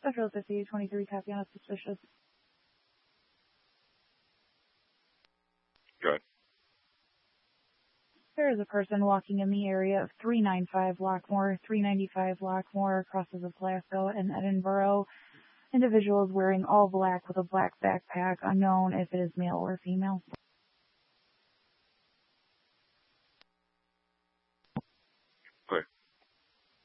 Central 5023, copy on a suspicious. Good. There is a person walking in the area of 395 Lockmore, 395 Lockmore, crosses of Glasgow and Edinburgh. Individual is wearing all black with a black backpack, unknown if it is male or female.